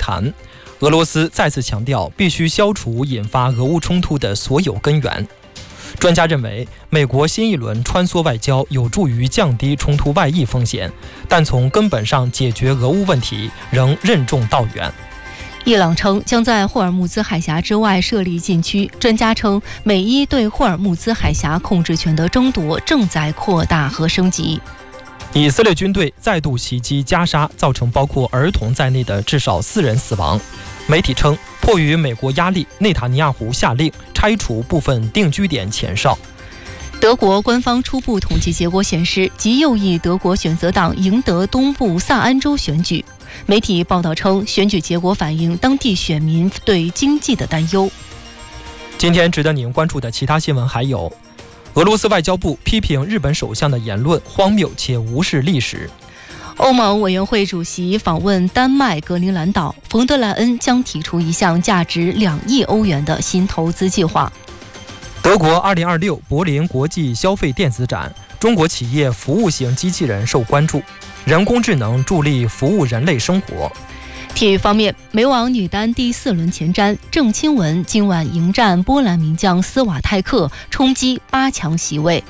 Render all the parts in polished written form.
谈。俄罗斯再次强调，必须消除引发俄乌冲突的所有根源。专家认为，美国新一轮穿梭外交有助于降低冲突外溢风险，但从根本上解决俄乌问题仍任重道远。 伊朗称将在霍尔木兹海峡之外设立禁区。专家称，美伊对霍尔木兹海峡控制权的争夺正在扩大和升级。 以色列军队再度袭击加沙，造成包括儿童在内的至少4人死亡。媒体称，迫于美国压力，内塔尼亚胡下令拆除部分定居点前哨。 德国官方初步统计结果显示，极右翼德国选择党赢得东部萨安州选举。媒体报道称，选举结果反映当地选民对经济的担忧。 今天值得您关注的其他新闻还有：俄罗斯外交部批评日本首相的言论荒谬且无视历史。 欧盟委员会主席访问丹麦格陵兰岛，冯德莱恩将提出一项价值2亿欧元的新投资计划。 德国2026柏林国际消费电子展，中国企业服务型机器人受关注，人工智能助力服务人类生活。 体育方面，美网女单第4轮前瞻，郑钦文今晚迎战波兰名将斯瓦泰克，冲击8强席位。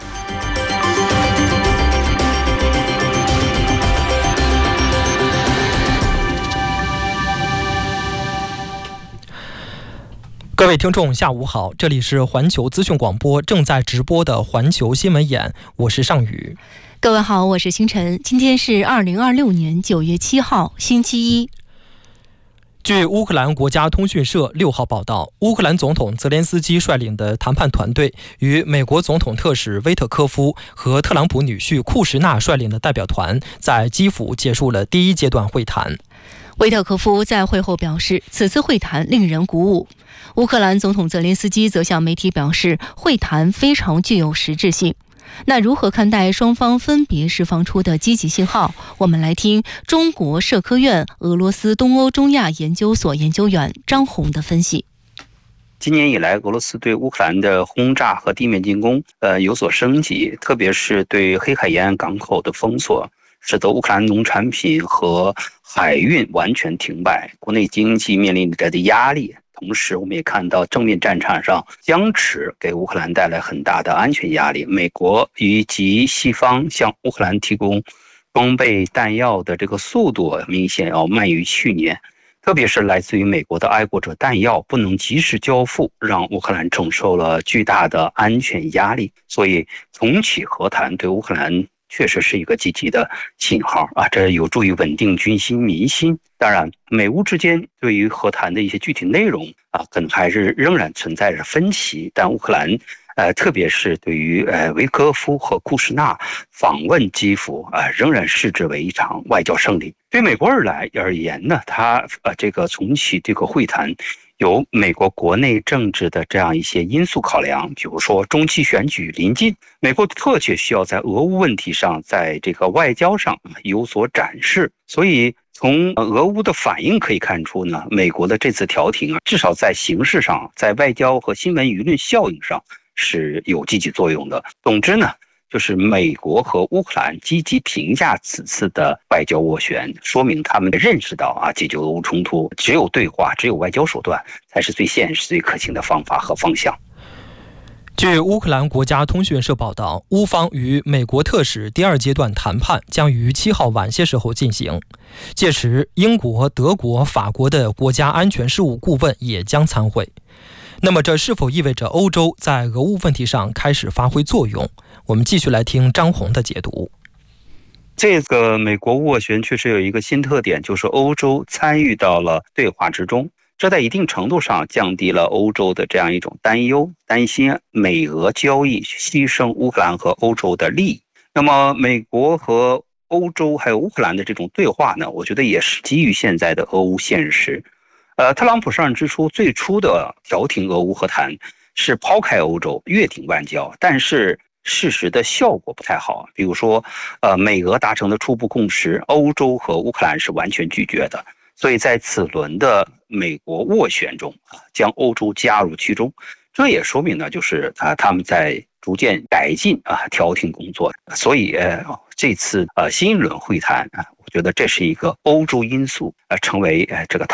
各位听众下午好，这里是环球资讯广播正在直播的环球新闻眼，我是尚宇。 各位好，我是星辰。今天是2026年9月7号星期一。 据乌克兰国家通讯社6号报道，乌克兰总统泽连斯基率领的谈判团队与美国总统特使威特科夫和特朗普女婿库什纳率领的代表团在基辅结束了第1阶段会谈。 威特科夫在会后表示，此次会谈令人鼓舞。乌克兰总统泽连斯基则向媒体表示，会谈非常具有实质性。那如何看待双方分别释放出的积极信号？我们来听中国社科院俄罗斯东欧中亚研究所研究员张红的分析。 今年以来，俄罗斯对乌克兰的轰炸和地面进攻有所升级，特别是对黑海沿岸港口的封锁，使得乌克兰农产品和海运完全停摆，国内经济面临着的压力。同时，我们也看到正面战场上僵持给乌克兰带来很大的安全压力。美国以及西方向乌克兰提供装备弹药的这个速度明显要慢于去年，特别是来自于美国的爱国者弹药不能及时交付，让乌克兰承受了巨大的安全压力。所以重启和谈对乌克兰确实是一个积极的信号啊，这有助于稳定军心民心。当然，美乌之间对于和谈的一些具体内容可能还是仍然存在着分歧。但乌克兰特别是对于维科夫和库什纳访问基辅仍然视之为一场外交胜利。对美国而言呢，他这个重启这个会谈，有美国国内政治的这样一些因素考量，比如说中期选举临近，美国特切需要在俄乌问题上，在这个外交上有所展示。所以从俄乌的反应可以看出呢，美国的这次调停至少在形式上，在外交和新闻舆论效应上是有积极作用的。总之呢，就是美国和乌克兰积极评价此次的外交斡旋，说明他们认识到解决俄乌冲突只有对话，只有外交手段才是最现实、最可行的方法和方向。 据乌克兰国家通讯社报道，乌方与美国特使第2阶段谈判将于7号晚些时候进行，届时英国、德国、法国的国家安全事务顾问也将参会。那么这是否意味着欧洲在俄乌问题上开始发挥作用？我们继续来听张红的解读。 这个美国斡旋确实有一个新特点，就是欧洲参与到了对话之中，这在一定程度上降低了欧洲的这样一种担忧，担心美俄交易牺牲乌克兰和欧洲的利益。那么美国和欧洲还有乌克兰的这种对话呢，我觉得也是基于现在的俄乌现实。特朗普上任之初最初的调停俄乌和谈是抛开欧洲，越挺外交，但是事实的效果不太好。比如说美俄达成的初步共识，欧洲和乌克兰是完全拒绝的。所以在此轮的美国斡旋中将欧洲加入其中，这也说明呢，就是他们在逐渐改进调停工作。所以这次新一轮会谈我觉得这是一个欧洲因素成为这个